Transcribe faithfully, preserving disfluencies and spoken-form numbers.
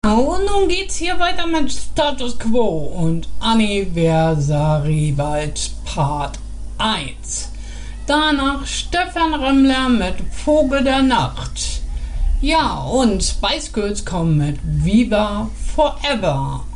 Und nun geht's hier weiter mit Status Quo und Anniversary bald Part eins. Danach Stefan Remmler mit Vogel der Nacht. Ja, und Spice Girls kommen mit Viva Forever.